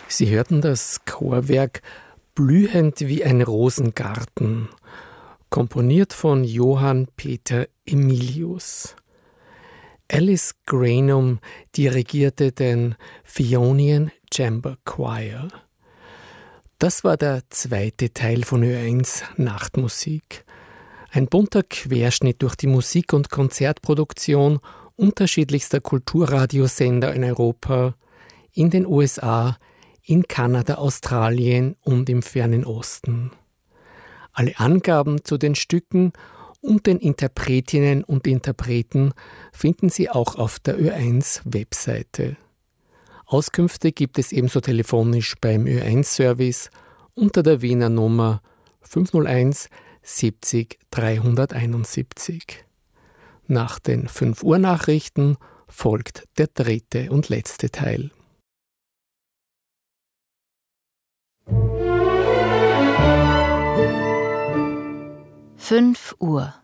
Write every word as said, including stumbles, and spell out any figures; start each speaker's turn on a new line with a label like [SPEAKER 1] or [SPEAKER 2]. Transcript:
[SPEAKER 1] Sie hörten das Chorwerk Blühend wie ein Rosengarten, komponiert von Johann Peter Emilius. Alice Granum dirigierte den Phionian Chamber Choir. Das war der zweite Teil von Ö eins Nachtmusik. Ein bunter Querschnitt durch die Musik- und Konzertproduktion unterschiedlichster Kulturradiosender in Europa, in den U S A, in Kanada, Australien und im Fernen Osten. Alle Angaben zu den Stücken und den Interpretinnen und Interpreten finden Sie auch auf der Ö eins Webseite. Auskünfte gibt es ebenso telefonisch beim Ö eins Service unter der Wiener Nummer fünf null eins siebzig dreihunderteinundsiebzig. Nach den fünf Uhr Nachrichten folgt der dritte und letzte Teil.
[SPEAKER 2] fünf Uhr